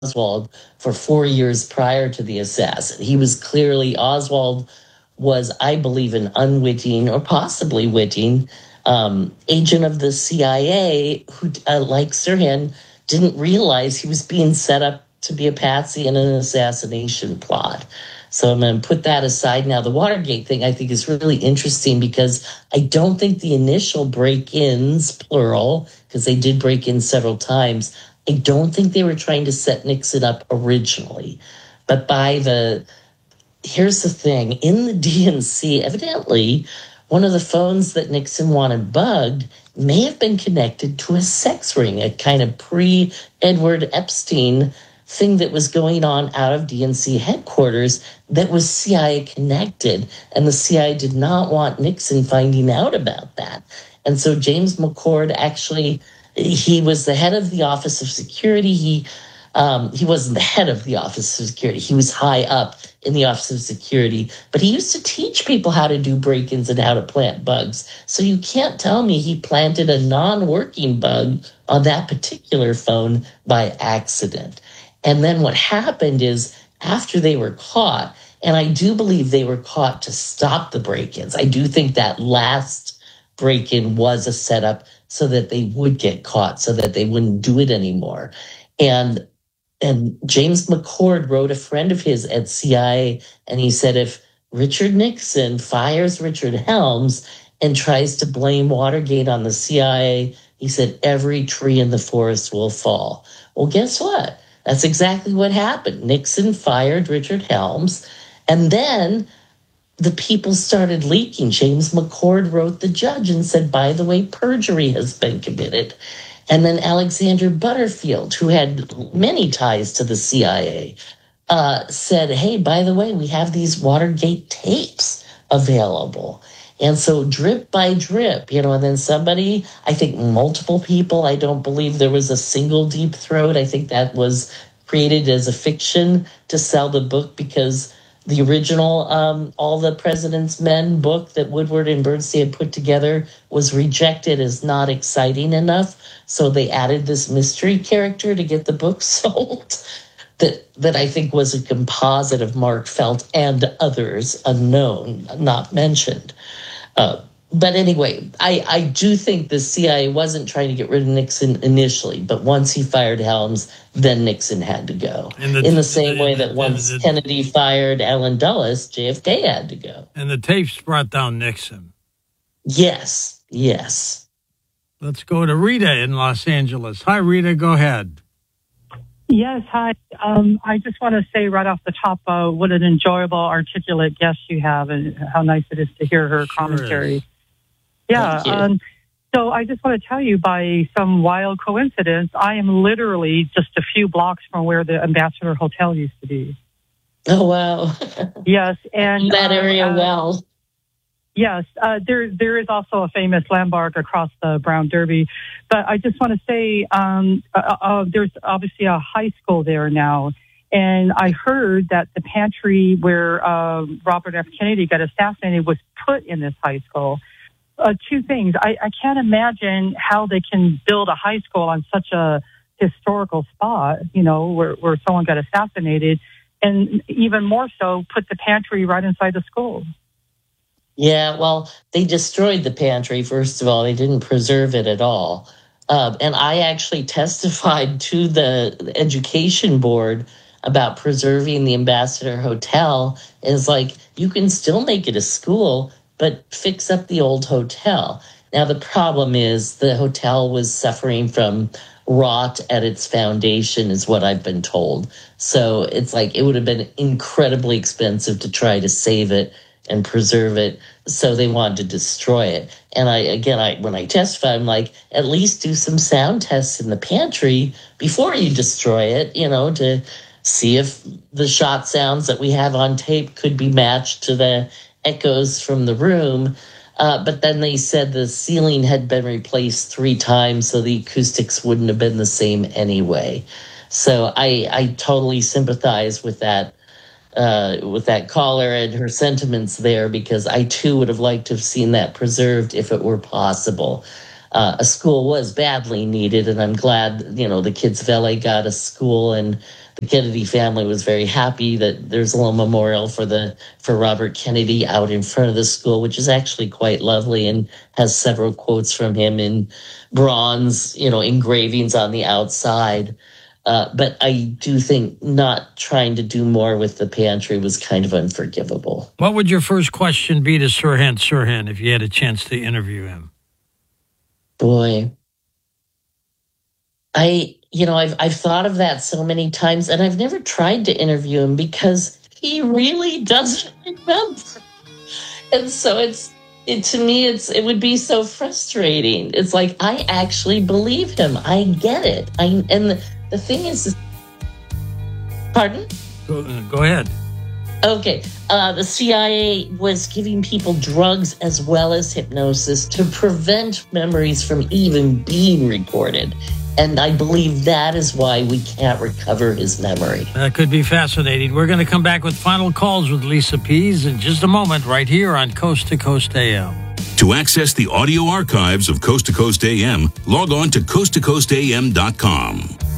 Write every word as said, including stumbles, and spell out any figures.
Oswald for four years prior to the assassin. He was clearly, Oswald was, I believe, an unwitting or possibly witting um, agent of the C I A who, uh, like Sirhan, didn't realize he was being set up to be a patsy in an assassination plot. So I'm going to put that aside now. The Watergate thing I think is really interesting because I don't think the initial break-ins, plural, because they did break in several times, I don't think they were trying to set Nixon up originally. But by the, here's the thing, in the D N C, evidently, one of the phones that Nixon wanted bugged may have been connected to a sex ring, a kind of pre-Edward Epstein thing that was going on out of D N C headquarters that was C I A connected. And the C I A did not want Nixon finding out about that. And so James McCord actually, he was the head of the Office of Security. He um, he wasn't the head of the Office of Security. He was high up in the Office of Security. But he used to teach people how to do break-ins and how to plant bugs. So you can't tell me he planted a non-working bug on that particular phone by accident. And then what happened is after they were caught, and I do believe they were caught to stop the break-ins. I do think that last break-in was a setup so that they would get caught, so that they wouldn't do it anymore. And and James McCord wrote a friend of his at C I A, and he said if Richard Nixon fires Richard Helms and tries to blame Watergate on the C I A, he said every tree in the forest will fall. Well, guess what? That's exactly what happened. Nixon fired Richard Helms, and then the people started leaking. James McCord wrote the judge and said, by the way, perjury has been committed. And then Alexander Butterfield, who had many ties to the C I A, uh, said, hey, by the way, we have these Watergate tapes available. And so drip by drip, you know, and then somebody, I think multiple people, I don't believe there was a single Deep Throat. I think that was created as a fiction to sell the book because the original um, All the President's Men book that Woodward and Bernstein had put together was rejected as not exciting enough. So they added this mystery character to get the book sold that, that I think was a composite of Mark Felt and others unknown, not mentioned. Uh, but anyway, I, I do think the C I A wasn't trying to get rid of Nixon initially, but once he fired Helms, then Nixon had to go. The, in the same the, way that the, once the, Kennedy fired Allen Dulles, J F K had to go. And the tapes brought down Nixon. Yes, yes. Let's go to Rita in Los Angeles. Hi, Rita, go ahead. Yes, hi. Um, I just want to say right off the top, uh, what an enjoyable, articulate guest you have and how nice it is to hear her sure commentary. Is. Yeah. Um, so I just want to tell you, by some wild coincidence, I am literally just a few blocks from where the Ambassador Hotel used to be. Oh, wow. Yes. And that area uh, well. Yes, uh, there there is also a famous landmark across the Brown Derby. But I just want to say um, uh, uh, there's obviously a high school there now. And I heard that the pantry where uh, Robert F. Kennedy got assassinated was put in this high school. Uh, two things. I, I can't imagine how they can build a high school on such a historical spot, you know, where, where someone got assassinated. And even more so, put the pantry right inside the school. Yeah, well, they destroyed the pantry, first of all. They didn't preserve it at all. Uh, and I actually testified to the education board about preserving the Ambassador Hotel. It's like, you can still make it a school, but fix up the old hotel. Now, the problem is the hotel was suffering from rot at its foundation, is what I've been told. So it's like it would have been incredibly expensive to try to save it and preserve it, so they wanted to destroy it. And I, again, I when I testify, I'm like, at least do some sound tests in the pantry before you destroy it, you know, to see if the shot sounds that we have on tape could be matched to the echoes from the room. Uh, but then they said the ceiling had been replaced three times, so the acoustics wouldn't have been the same anyway. So I, I totally sympathize with that. Uh, with that caller and her sentiments there, because I too would have liked to have seen that preserved if it were possible. uh, a school was badly needed, and I'm glad, you know, the kids of L A got a school, and the Kennedy family was very happy that there's a little memorial for the for Robert Kennedy out in front of the school, which is actually quite lovely and has several quotes from him in bronze, you know, engravings on the outside. Uh, but I do think not trying to do more with the pantry was kind of unforgivable. What would your first question be to Sirhan Sirhan if you had a chance to interview him? Boy, I, you know, I've I've thought of that so many times, and I've never tried to interview him because he really doesn't remember. And so it's, it, to me, it's it would be so frustrating. It's like, I actually believe him. I get it. I and the, the thing is, pardon? Go, go ahead. Okay. Uh, the C I A was giving people drugs as well as hypnosis to prevent memories from even being recorded. And I believe that is why we can't recover his memory. That could be fascinating. We're going to come back with final calls with Lisa Pease in just a moment right here on Coast to Coast A M. To access the audio archives of Coast to Coast A M, log on to coast to coast a m dot com.